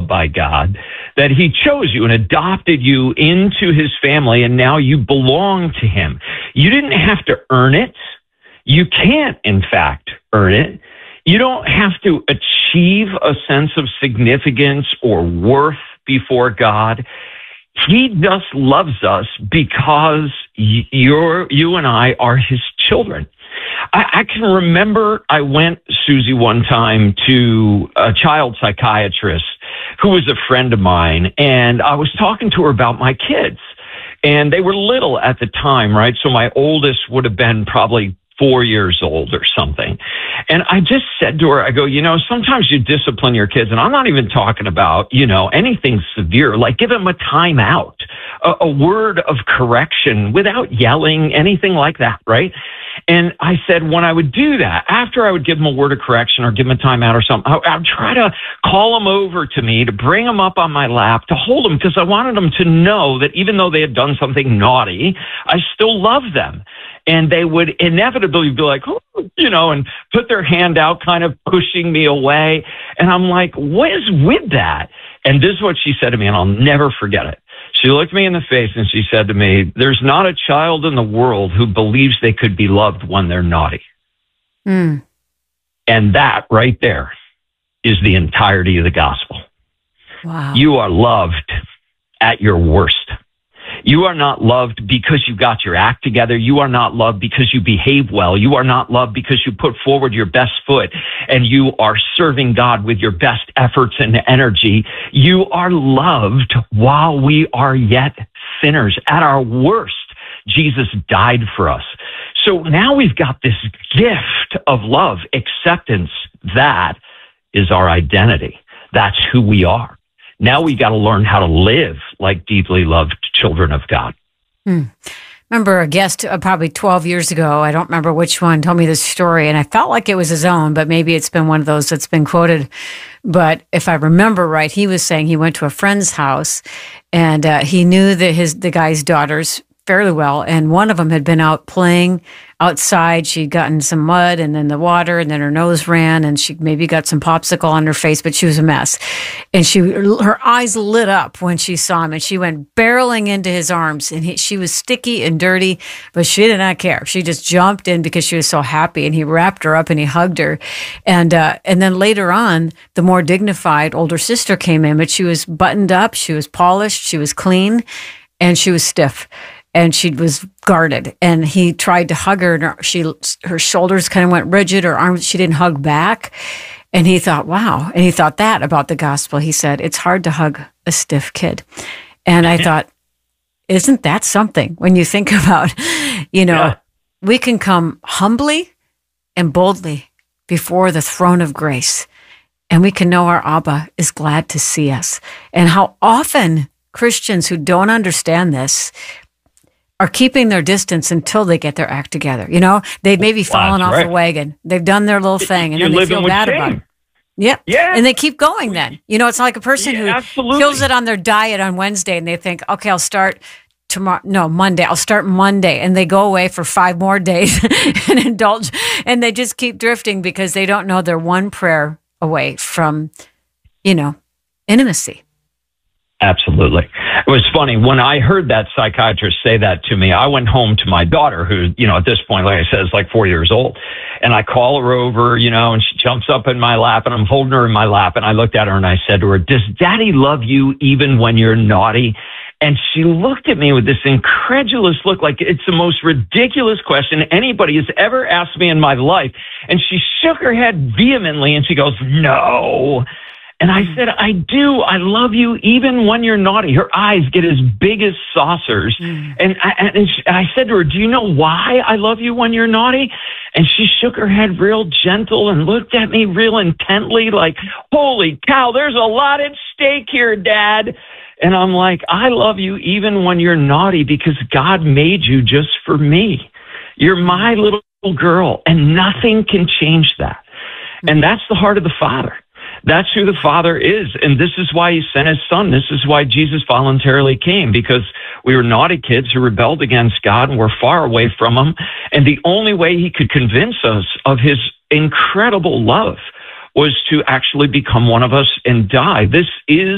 by God, that he chose you and adopted you into his family, and now you belong to him. You didn't have to earn it. You can't, in fact, earn it. You don't have to achieve a sense of significance or worth before God. He just loves us because you and I are his children. I can remember I went, Susie, one time to a child psychiatrist who was a friend of mine, and I was talking to her about my kids. And they were little at the time, right? So my oldest would have been probably 4 years old or something. And I just said to her, I go, sometimes you discipline your kids, and I'm not even talking about, anything severe, like give them a timeout, a word of correction without yelling, anything like that, right? And I said, when I would do that, after I would give them a word of correction or give them a timeout or something, I would try to call them over to me, to bring them up on my lap, to hold them, because I wanted them to know that even though they had done something naughty, I still love them. And they would inevitably be like, and put their hand out, kind of pushing me away. And I'm like, what is with that? And this is what she said to me, and I'll never forget it. She looked me in the face and she said to me, there's not a child in the world who believes they could be loved when they're naughty. And that right there is the entirety of the gospel. Wow. You are loved at your worst. You are not loved because you got your act together. You are not loved because you behave well. You are not loved because you put forward your best foot and you are serving God with your best efforts and energy. You are loved while we are yet sinners. At our worst, Jesus died for us. So now we've got this gift of love, acceptance. That is our identity. That's who we are. Now we got to learn how to live like deeply loved children of God. Remember a guest probably 12 years ago, I don't remember which one, told me this story, and I felt like it was his own, but maybe it's been one of those that's been quoted. But if I remember right, he was saying he went to a friend's house, and he knew that the guy's daughters fairly well, and one of them had been out playing outside. She'd gotten some mud and then the water, and then her nose ran, and she maybe got some popsicle on her face, but she was a mess. And her eyes lit up when she saw him, and she went barreling into his arms, and she was sticky and dirty, but she did not care. She just jumped in because she was so happy, and he wrapped her up and he hugged her. And then later on, the more dignified older sister came in, but she was buttoned up, she was polished, she was clean, and she was stiff. And she was guarded, and he tried to hug her, and her shoulders kind of went rigid, her arms, she didn't hug back. And he thought, wow. And he thought that about the gospel. He said, it's hard to hug a stiff kid. And I thought, isn't that something when you think about, we can come humbly and boldly before the throne of grace, and we can know our Abba is glad to see us. And how often Christians who don't understand this are keeping their distance until they get their act together. They've maybe fallen off the wagon. They've done their little thing, and then they feel bad about it. Yep. Yeah. And they keep going then. It's like a person who kills it on their diet on Wednesday, and they think, okay, I'll start Monday. I'll start Monday. And they go away for 5 more days and indulge, and they just keep drifting because they don't know they're one prayer away from, intimacy. Absolutely. It was funny. When I heard that psychiatrist say that to me, I went home to my daughter, who, at this point, like I said, is like 4 years old. And I call her over, and she jumps up in my lap, and I'm holding her in my lap. And I looked at her and I said to her, does Daddy love you even when you're naughty? And she looked at me with this incredulous look, like it's the most ridiculous question anybody has ever asked me in my life. And she shook her head vehemently and she goes, no. And I said, I do. I love you even when you're naughty. Her eyes get as big as saucers. And I said to her, do you know why I love you when you're naughty? And she shook her head real gentle and looked at me real intently like, holy cow, there's a lot at stake here, Dad. And I'm like, I love you even when you're naughty because God made you just for me. You're my little girl, and nothing can change that. And that's the heart of the Father. That's who the Father is. And this is why he sent his Son. This is why Jesus voluntarily came, because we were naughty kids who rebelled against God and were far away from him. And the only way he could convince us of his incredible love was to actually become one of us and die. This is